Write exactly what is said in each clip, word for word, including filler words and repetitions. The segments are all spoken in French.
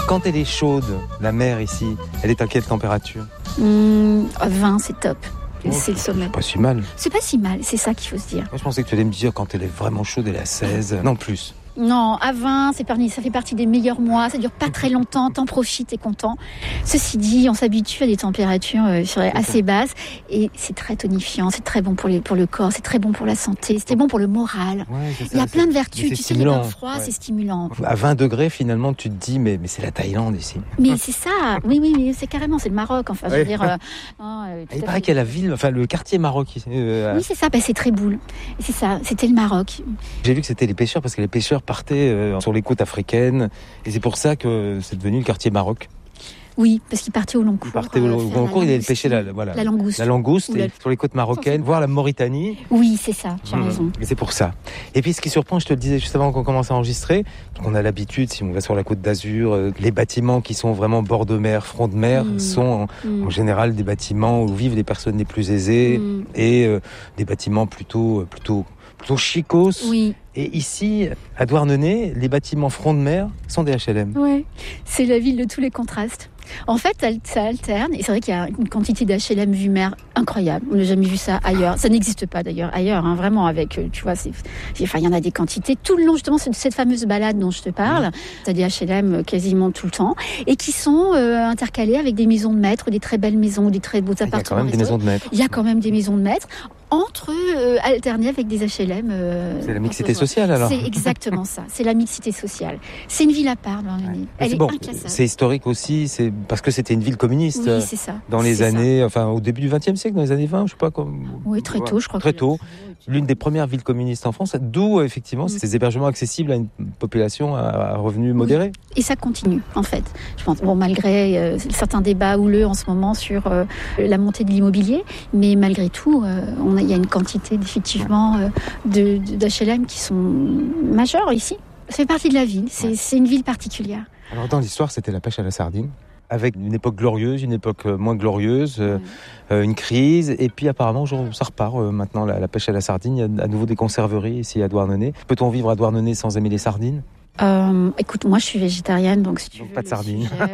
Quand elle est chaude, la mer ici, elle est à quelle température ? Mmh, vingt, c'est top. Oh, c'est le sommet. C'est pas si mal. C'est pas si mal, c'est ça qu'il faut se dire. Moi, je pensais que tu allais me dire quand elle est vraiment chaude, elle est à seize. Non, plus. Non, à vingt, c'est parmi, ça fait partie des meilleurs mois. Ça dure pas très longtemps, t'en profites, t'es content. Ceci dit, on s'habitue à des températures euh, assez basses et c'est très tonifiant, c'est très bon pour, les, pour le corps, c'est très bon pour la santé, c'est bon pour le moral. Ouais, ça, il y a plein de vertus. Tu sais, les bains froids, ouais. C'est stimulant. À vingt degrés, finalement, tu te dis, mais, mais c'est la Thaïlande ici. Mais c'est ça, oui, oui, mais c'est carrément, c'est le Maroc. Enfin, je veux ouais. dire. Euh, non, euh, il paraît qu'il y a la ville, enfin le quartier Maroc ici. Euh, oui, c'est ça, bah, c'est Tréboul. C'est ça, c'était le Maroc. J'ai vu que c'était les pêcheurs parce que les pêcheurs partaient euh, sur les côtes africaines et c'est pour ça que c'est devenu le quartier Maroc. Oui, parce qu'ils partaient au long cours. Ils partaient au long cours, ils allaient pêcher la, voilà, la langouste. La langouste la... sur les côtes marocaines, voire la Mauritanie. Oui, c'est ça, tu as mmh. raison. Et c'est pour ça. Et puis ce qui surprend, je te le disais juste avant qu'on commence à enregistrer, on a l'habitude, si on va sur la côte d'Azur, euh, les bâtiments qui sont vraiment bord de mer, front de mer, mmh. sont en, mmh. en général des bâtiments où vivent les personnes les plus aisées mmh. et euh, des bâtiments plutôt, plutôt, plutôt chicos. Oui. Et ici, à Douarnenez, les bâtiments front de mer sont des H L M. Ouais, c'est la ville de tous les contrastes. En fait, ça alterne, et c'est vrai qu'il y a une quantité d'H L M vue mer incroyable. On n'a jamais vu ça ailleurs. Ça n'existe pas d'ailleurs ailleurs, hein, vraiment. Avec, tu vois, c'est, enfin, il y en a des quantités tout le long justement de cette fameuse balade dont je te parle. Mmh. T'as des H L M quasiment tout le temps, et qui sont euh, intercalés avec des maisons de maîtres, des très belles maisons, des très beaux appartements. Il y a quand même des maisons de maîtres. Il y a quand même des maisons de maîtres. Entre euh, alternés avec des H L M. Euh, c'est la mixité sociale alors. C'est exactement ça. C'est la mixité sociale. C'est une ville à part, Douarnenez. Ouais. Elle est bon, inclassable. C'est historique aussi. C'est parce que c'était une ville communiste. Oui, c'est ça. Dans les c'est années, ça. enfin au début du vingtième siècle, dans les années vingt, je sais pas comme. Oui, très tôt, je crois. Très que tôt. L'une des premières villes communistes en France, d'où effectivement mmh. ces hébergements accessibles à une population à revenus modérés. Oui. Et ça continue, en fait. Je pense, bon, malgré euh, certains débats houleux en ce moment sur euh, la montée de l'immobilier, mais malgré tout, euh, on a, il y a une quantité effectivement euh, de, de, d'H L M qui sont majeures ici. Ça fait partie de la ville. C'est, ouais. c'est une ville particulière. Alors dans l'histoire, c'était la pêche à la sardine. Avec une époque glorieuse, une époque moins glorieuse, euh, euh, une crise, et puis apparemment ça repart euh, maintenant la, la pêche à la sardine. Il y a à nouveau des conserveries ici à Douarnenez. Peut-on vivre à Douarnenez sans aimer les sardines ? Euh, écoute, moi je suis végétarienne, donc si tu donc veux, pas de sardines. Sujet...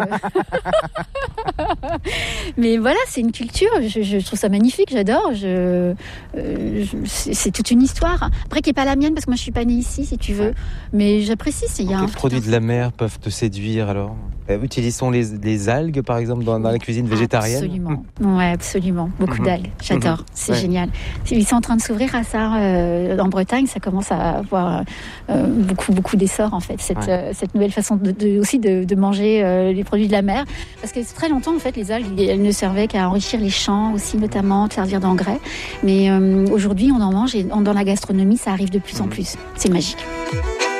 Mais voilà, c'est une culture. Je, je trouve ça magnifique, j'adore. Je, euh, je, c'est, c'est toute une histoire. Après, qui est pas la mienne parce que moi je suis pas née ici, si tu veux. Mais j'apprécie. C'est, y a quels un produits de la mer peuvent te séduire alors ? euh, Utilisons les, les algues par exemple dans, dans la cuisine végétarienne. Absolument. Ouais, absolument. Beaucoup mmh. d'algues. J'adore. Mmh. C'est ouais. génial. Ils sont en train de s'ouvrir à ça euh, en Bretagne. Ça commence à avoir euh, beaucoup, beaucoup d'essor en fait. Cette, ouais. euh, cette nouvelle façon de, de, aussi de, de manger euh, les produits de la mer. Parce que très longtemps, en fait, les algues, elles ne servaient qu'à enrichir les champs aussi, notamment, servir d'engrais. Mais euh, aujourd'hui, on en mange et dans la gastronomie, ça arrive de plus en plus. C'est magique.